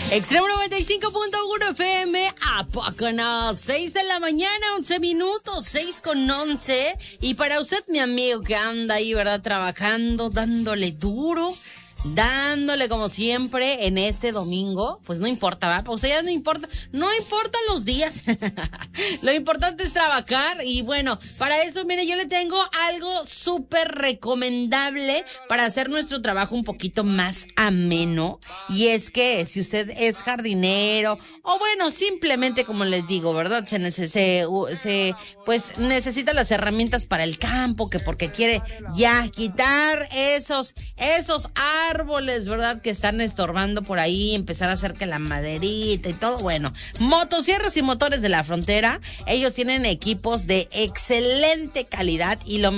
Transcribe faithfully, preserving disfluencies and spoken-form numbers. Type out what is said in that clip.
Extremo noventa y cinco punto uno F M, ¿a poco no? seis de la mañana, once minutos, seis con once. Y para usted, mi amigo que anda ahí, ¿verdad? Trabajando, dándole duro, dándole como siempre en este domingo, pues no importa, ¿verdad? Pues ya no importa, no importan los días. Lo importante es trabajar y bueno, para eso, mire, yo le tengo algo súper recomendable para hacer nuestro trabajo un poquito más ameno. Y es que si usted es jardinero o bueno, simplemente como les digo, ¿verdad? Se, neces- se, se pues necesita las herramientas para el campo, que porque quiere ya quitar esos, esos árboles, ¿verdad? Que están estorbando por ahí, empezar a hacer que la maderita y todo. Bueno, motosierras y motores de la frontera, ellos tienen equipos de excelente calidad y lo